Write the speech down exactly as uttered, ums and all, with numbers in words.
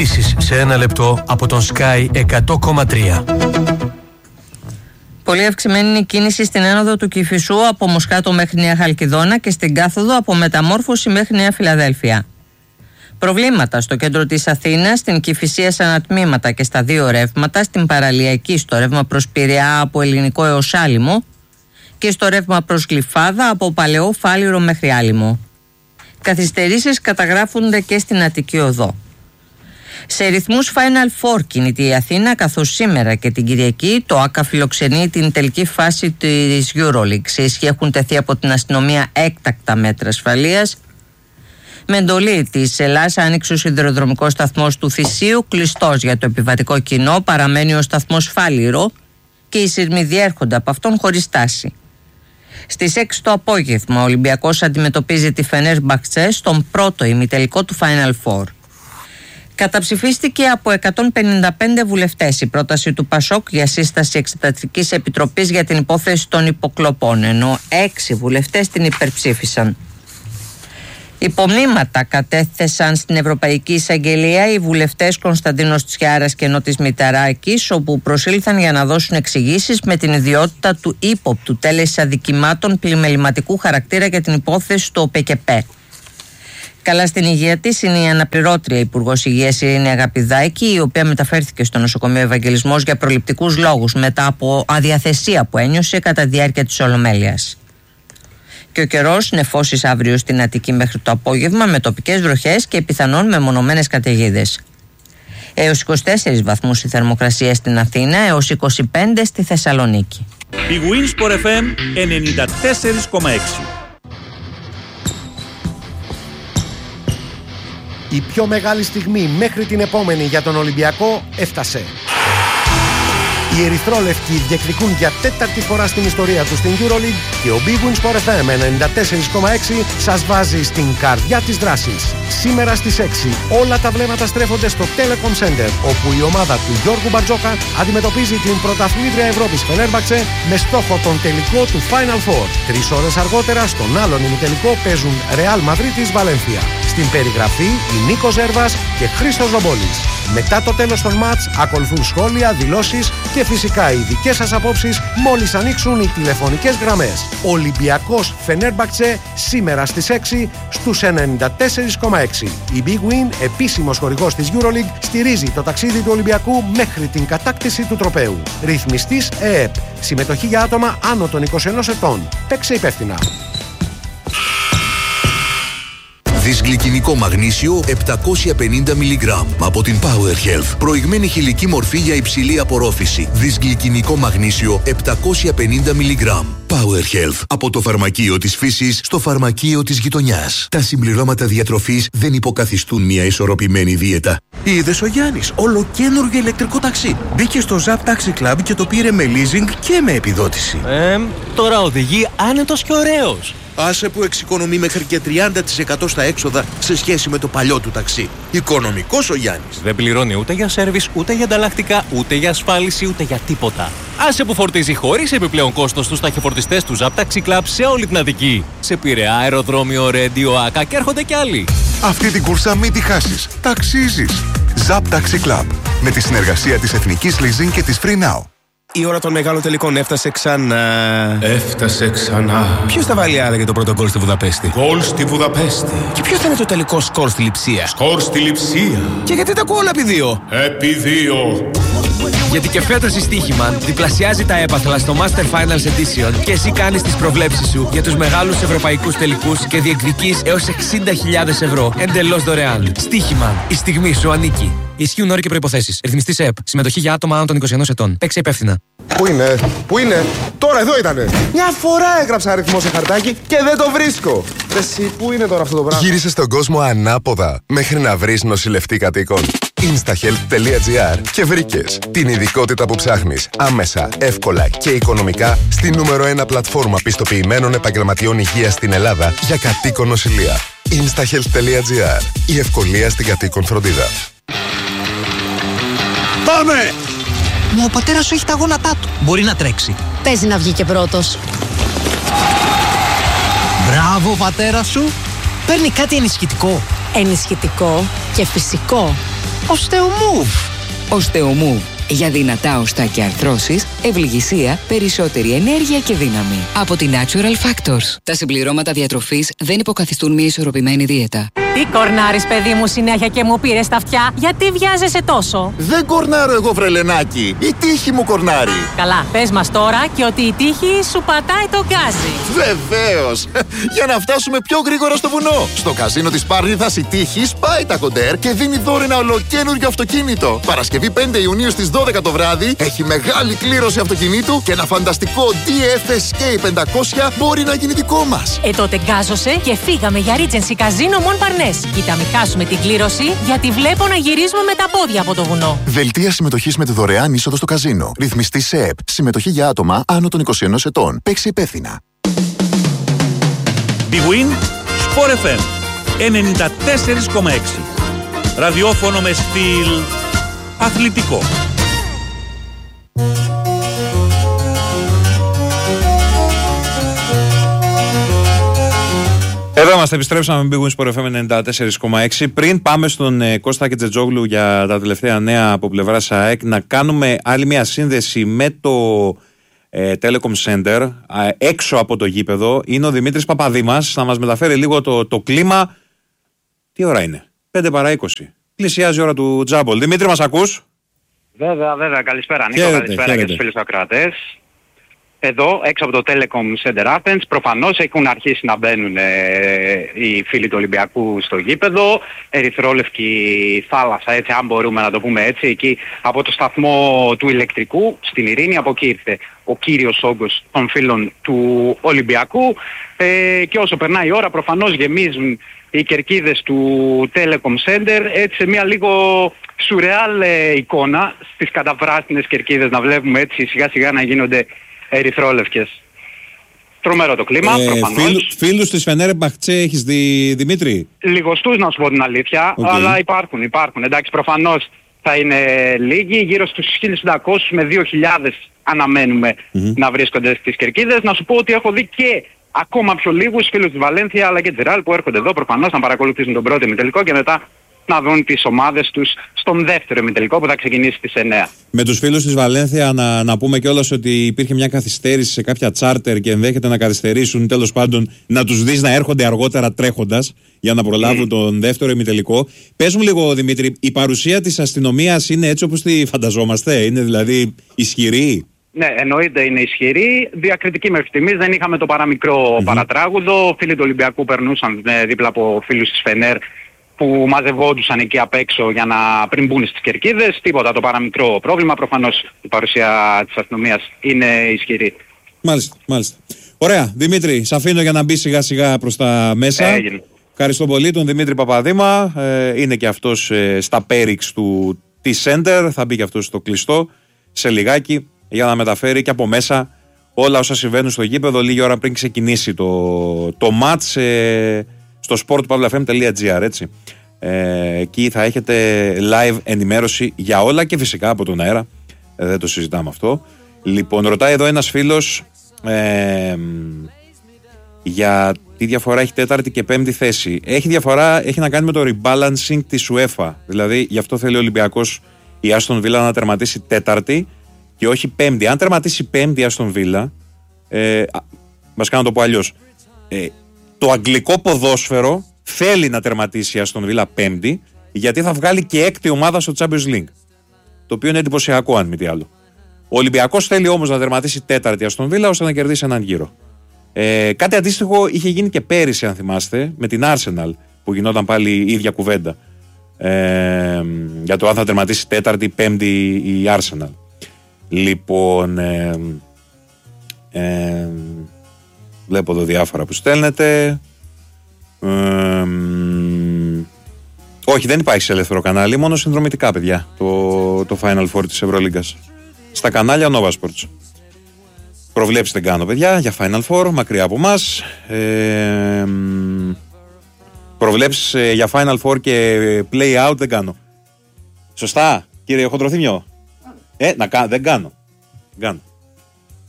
Ειδήσεις σε ένα λεπτό από τον Sky εκατό κόμμα τρία. Πολύ αυξημένη είναι η κίνηση στην άνοδο του Κηφισού από Μοσχάτο μέχρι Νέα Χαλκιδόνα και στην κάθοδο από Μεταμόρφωση μέχρι Νέα Φιλαδέλφια. Προβλήματα στο κέντρο της Αθήνας, στην Κηφισία σε ανατμήματα και στα δύο ρεύματα, στην Παραλιακή στο ρεύμα προς Πειραιά από Ελληνικό έως Άλυμο και στο ρεύμα προς Γλυφάδα από Παλαιό Φάληρο μέχρι Άλυμο. Καθυστερήσεις καταγράφονται και στην Αττική Οδό. Σε ρυθμούς Final Four κινείται η Αθήνα, καθώς σήμερα και την Κυριακή το ΆΚΑ φιλοξενεί την τελική φάση της EuroLeague. Σε ισχύ έχουν τεθεί από την αστυνομία έκτακτα μέτρα ασφαλείας. Με εντολή της Ελλάς άνοιξε ο σιδηροδρομικός σταθμός του Θησίου, κλειστός για το επιβατικό κοινό, παραμένει ο σταθμός Φάληρο και οι σειρμοί διέρχονται από αυτόν χωρίς στάση. Στις έξι το απόγευμα ο Ολυμπιακός αντιμετωπίζει τη Φενέρμπαχτσε στον πρώτο ημιτελικό του Final Four. Καταψηφίστηκε από εκατόν πενήντα πέντε βουλευτές η πρόταση του Πασόκ για σύσταση εξεταστικής επιτροπής για την υπόθεση των υποκλοπών, ενώ έξι βουλευτές την υπερψήφισαν. Υπομνήματα κατέθεσαν στην Ευρωπαϊκή Εισαγγελία οι βουλευτές Κωνσταντίνος Τσιάρας και Νότης Μηταράκης, όπου προσήλθαν για να δώσουν εξηγήσεις με την ιδιότητα του ύποπτου τέλεσης αδικημάτων πλημεληματικού χαρακτήρα για την υπόθεση του ΟΠΕΚΕΠΕ. Καλά στην υγεία της είναι η αναπληρώτρια Υπουργός Υγείας Ειρήνη Αγαπηδάκη, η οποία μεταφέρθηκε στο νοσοκομείο Ευαγγελισμός για προληπτικούς λόγους μετά από αδιαθεσία που ένιωσε κατά τη διάρκεια της Ολομέλειας. Και ο καιρός νεφώσεις αύριο στην Αττική μέχρι το απόγευμα με τοπικές βροχές και πιθανόν μεμονωμένες καταιγίδες. Έως είκοσι τέσσερις βαθμούς η θερμοκρασία στην Αθήνα, έως είκοσι πέντε στη Θεσσαλονίκη. Η Winsport εφ εμ ενενήντα τέσσερα κόμμα έξι. Η πιο μεγάλη στιγμή μέχρι την επόμενη για τον Ολυμπιακό έφτασε. Οι ερυθρόλευκοι διεκδικούν για τέταρτη φορά στην ιστορία τους στην EuroLeague και ο Big Win Sport εφ εμ ενενήντα τέσσερα κόμμα έξι σας βάζει στην καρδιά της δράσης. Σήμερα στις έξι όλα τα βλέμματα στρέφονται στο Telecom Center, όπου η ομάδα του Γιώργου Μπαρτζόκα αντιμετωπίζει την πρωταθλήτρια Ευρώπης Φενέρμπαχτσε με στόχο τον τελικό του Final Four. Τρεις ώρες αργότερα στον άλλον ημιτελικό παίζουν Real Madrid Βαλένθια. Στην περιγραφή η Νίκος Ζέρβας και Χρήστος Ζομπόλης. Μετά το τέλος των μάτς ακολουθούν σχόλια, δηλώσεις και φυσικά οι δικές σας απόψεις μόλις ανοίξουν οι τηλεφωνικές γραμμές. Ολυμπιακός Φενέρμπαχτσε σήμερα στις έξι στους ενενήντα τέσσερα κόμμα έξι. Η Big Win, επίσημος χορηγός της EuroLeague, στηρίζει το ταξίδι του Ολυμπιακού μέχρι την κατάκτηση του τροπαίου. Ρυθμιστής ΕΕΠ. Συμμετοχή για άτομα άνω των είκοσι ενός ετών. Παίξε υπεύθυνα. Δυσγλυκινικό μαγνήσιο επτακόσια πενήντα μιλιγκράμμ από την Power Health. Προηγμένη χηλική μορφή για υψηλή απορρόφηση. Δυσγλυκινικό μαγνήσιο επτακόσια πενήντα μιλιγκράμμ. Power Health. Από το φαρμακείο της φύσης στο φαρμακείο της γειτονιάς. Τα συμπληρώματα διατροφής δεν υποκαθιστούν μια ισορροπημένη δίαιτα. Είδες ο Γιάννης, ολοκένουργιο ηλεκτρικό ταξί. Μπήκε στο Zap Taxi Club και το πήρε με leasing και με επιδότηση. Ε, τώρα οδηγεί άνετος και ωραίος. Άσε που εξοικονομεί μέχρι και τριάντα τοις εκατό στα έξοδα σε σχέση με το παλιό του ταξί. Οικονομικός ο Γιάννης. Δεν πληρώνει ούτε για σέρβις, ούτε για ανταλλακτικά, ούτε για ασφάλιση, ούτε για τίποτα. Άσε που φορτίζει χωρίς επιπλέον κόστος στους ταχυφορτιστές του Zap Taxi Club σε όλη την Αττική. Σε Πειραιά, αεροδρόμιο, Ρέντιο, Άκα και έρχονται κι άλλοι. Αυτή την κούρσα μην τη χάσεις. Ταξίζεις. Zap Taxi Club. Με τη συνεργασία της Εθνικής Leasing και της Free Now. Η ώρα των μεγάλων τελικών έφτασε ξανά. Έφτασε ξανά. Ποιος θα βάλει άραγε το πρώτο γκολ στη Βουδαπέστη? Γκολ στη Βουδαπέστη. Και ποιο θα είναι το τελικό σκορ στη Λειψία? Σκορ στη Λειψία. Και γιατί τα ακούω όλα επί δύο? Επί δύο. Γιατί και φέτος η Στοίχημαν διπλασιάζει τα έπαθλα στο Master Finals Edition και εσύ κάνεις τις προβλέψεις σου για τους μεγάλους ευρωπαϊκούς τελικούς και διεκδικείς έως εξήντα χιλιάδες ευρώ εντελώς δωρεάν. Στοίχημαν. Η στιγμή σου ανήκει. Ισχύουν όροι και προϋποθέσεις. Ρυθμιστής ΕΕΠ. Συμμετοχή για άτομα άνω των είκοσι ενός ετών. Παίξε υπεύθυνα. Πού είναι, πού είναι, τώρα εδώ ήτανε. Μια φορά έγραψα αριθμό σε χαρτάκι και δεν το βρίσκω. Εσύ, πού είναι τώρα αυτό το πράγμα? Γύρισε στον κόσμο ανάποδα μέχρι να βρεις νοσηλευτή κατοίκων. instahealth τελεία gr και βρήκες την ειδικότητα που ψάχνεις άμεσα, εύκολα και οικονομικά στη νούμερο ένα πλατφόρμα πιστοποιημένων επαγγελματιών υγείας στην Ελλάδα για κατοίκον νοσηλεία. instahealth τελεία gr. Η ευκολία στην κατοίκον φροντίδα. Πάμε! Μα ο πατέρας σου έχει τα γόνατά του. Μπορεί να τρέξει. Παίζει να βγει και πρώτος. Μπράβο, πατέρα σου. Παίρνει κάτι ενισχυτικό. Ενισχυτικό και φυσικό. Οστεομούβ. Οστεομούβ. Για δυνατά οστά και αρθρώσεις, ευληγησία, περισσότερη ενέργεια και δύναμη. Από τη Natural Factors. Τα συμπληρώματα διατροφής δεν υποκαθιστούν μια ισορροπημένη δίαιτα. Τι κορνάρεις, παιδί μου, συνέχεια και μου πήρες τα αυτιά? Γιατί βιάζεσαι τόσο? Δεν κορνάρω εγώ, βρελενάκι. Η τύχη μου κορνάρει. Καλά, πες μας τώρα και ότι η τύχη σου πατάει το γκάζι. Βεβαίως. Για να φτάσουμε πιο γρήγορα στο βουνό. Στο καζίνο της Πάρνηθας η τύχη σπάει τα κοντέρ και δίνει δώρο ένα ολοκαίνουργιο αυτοκίνητο. Παρασκευή πέντε Ιουνίου στις δώδεκα το βράδυ έχει μεγάλη κλήρωση αυτοκινήτου και ένα φανταστικό ντι εφ ες κέι πεντακόσια μπορεί να γίνει δικό μας. Ε, τότε γκάζωσε και φύγαμε για Regency Casino Mon Parnes. Κοίτα, μην χάσουμε την κλήρωση, γιατί βλέπω να γυρίζουμε με τα πόδια από το βουνό. Δελτία συμμετοχής με τη δωρεάν είσοδο στο καζίνο. Ρυθμιστή ΣΕΕΠ. Συμμετοχή για άτομα άνω των είκοσι ενός ετών. Παίξει υπεύθυνα. Big Win Sport εφ εμ ενενήντα τέσσερα κόμμα έξι. Ραδιόφωνο με στυλ αθλητικό. Εδώ είμαστε, επιστρέψαμε με Big Win Sport εφ εμ ενενήντα τέσσερα κόμμα έξι. Πριν πάμε στον ε, Κώστα Κετζετζόγλου για τα τελευταία νέα από πλευράς ΑΕΚ, να κάνουμε άλλη μια σύνδεση με το ε, Telecom Center ε, έξω από το γήπεδο. Είναι ο Δημήτρης Παπαδήμας, να μας μεταφέρει λίγο το, το κλίμα. Τι ώρα είναι? πέντε παρά είκοσι. Πλησιάζει η ώρα του τζάμπολ. Δημήτρη, μας ακούς? Βέβαια, βέβαια. Καλησπέρα Νίκο, Χαίρετε, καλησπέρα χαίρετε. και στους φίλους ακροατές. Εδώ, έξω από το Telecom Center Athens, προφανώς έχουν αρχίσει να μπαίνουν ε, οι φίλοι του Ολυμπιακού στο γήπεδο. Ερυθρόλευκη θάλασσα, έτσι, αν μπορούμε να το πούμε έτσι, εκεί από το σταθμό του ηλεκτρικού, στην Ειρήνη, από εκεί ήρθε ο κύριος όγκος των φίλων του Ολυμπιακού. Ε, και όσο περνάει η ώρα, προφανώς γεμίζουν οι κερκίδες του Telecom Center, έτσι σε μια λίγο σουρεάλ ε, εικόνα, στις καταβράσινες κερκίδες να βλέπουμε έτσι σιγά σιγά να γίνονται ερυθρόλευκες. Τρομερό το κλίμα, Ε, προφανώς. φίλου, φίλους της Φενέρε Μπαχτσέ έχεις δει, Δημήτρη? Λιγοστούς να σου πω την αλήθεια, Okay. αλλά υπάρχουν, υπάρχουν. Εντάξει, προφανώς θα είναι λίγοι, γύρω στους χίλια πεντακόσιους με δύο χιλιάδες αναμένουμε Mm-hmm. να βρίσκονται στις κερκίδες. Να σου πω ότι έχω δει και ακόμα πιο λίγους φίλους της Βαλένθια αλλά και της Ρεάλ που έρχονται εδώ προφανώς να παρακολουθήσουν τον πρώτο ημιτελικό και μετά να δουν τις ομάδες τους στον δεύτερο ημιτελικό που θα ξεκινήσει στις εννιά. Με τους φίλους της Βαλένθια να, να πούμε κιόλας ότι υπήρχε μια καθυστέρηση σε κάποια τσάρτερ και ενδέχεται να καθυστερήσουν, τέλος πάντων να τους δεις να έρχονται αργότερα τρέχοντας για να προλάβουν mm. τον δεύτερο ημιτελικό. Πες μου λίγο, Δημήτρη, η παρουσία της αστυνομίας είναι έτσι όπως τη φανταζόμαστε? Είναι δηλαδή ισχυρή? Ναι, εννοείται είναι ισχυρή. Διακριτική μέχρι στιγμής, δεν είχαμε το παραμικρό mm-hmm. παρατράγουδο. Φίλοι του Ολυμπιακού περνούσαν ε, δίπλα από φίλους της Φενέρ που μαζευόντουσαν εκεί απ' έξω για να πριν μπουν στις κερκίδες. Τίποτα το παραμικρό πρόβλημα. Προφανώς η παρουσία της αστυνομίας είναι ισχυρή. Μάλιστα, μάλιστα. Ωραία, Δημήτρη, σ' αφήνω για να μπει σιγά σιγά προς τα μέσα. Έγινε. Ευχαριστώ πολύ τον Δημήτρη Παπαδήμα. Ε, είναι και αυτός ε, στα πέριξ του T-Center. Θα μπει και αυτός στο κλειστό σε λιγάκι για να μεταφέρει και από μέσα όλα όσα συμβαίνουν στο γήπεδο λίγη ώρα πριν ξεκινήσει το, το match ε, στο sport pavla f m τελεία g r, έτσι. Ε, εκεί θα έχετε live ενημέρωση για όλα και φυσικά από τον αέρα. Ε, δεν το συζητάμε αυτό. Λοιπόν, ρωτάει εδώ ένας φίλος ε, για τι διαφορά έχει τέταρτη και πέμπτη θέση. Έχει διαφορά, έχει να κάνει με το rebalancing της UEFA. Δηλαδή, γι' αυτό θέλει ο Ολυμπιακός η Άστον Βίλα να τερματίσει τέταρτη και όχι πέμπτη. Αν τερματίσει πέμπτη η Άστον Βίλα, ε, βασικά να το πω αλλιώς, ε, το αγγλικό ποδόσφαιρο θέλει να τερματίσει η Άστον Βίλα πέμπτη, γιατί θα βγάλει και έκτη ομάδα στο Champions League. Το οποίο είναι εντυπωσιακό, αν μη τι άλλο. Ο Ολυμπιακός θέλει όμως να τερματίσει τέταρτη η Άστον Βίλα ώστε να κερδίσει έναν γύρο. Ε, κάτι αντίστοιχο είχε γίνει και πέρυσι, αν θυμάστε, με την Arsenal, που γινόταν πάλι η ίδια κουβέντα. Ε, για το αν θα τερματίσει τέταρτη ή πέμπτη η Arsenal. Λοιπόν, ε, ε, βλέπω εδώ διάφορα που στέλνετε. Ε, όχι, δεν υπάρχει σε ελεύθερο κανάλι, μόνο συνδρομητικά, παιδιά, το, το Final Four της Ευρωλίγκας. Στα κανάλια Nova Sports. Προβλέψεις δεν κάνω, παιδιά, για Final Four, μακριά από εμάς. Ε, προβλέψεις ε, για Final Four και Play Out δεν κάνω. Σωστά, κύριε Χοντροθυμιό? Ε, να, δεν κάνω. Δεν κάνω.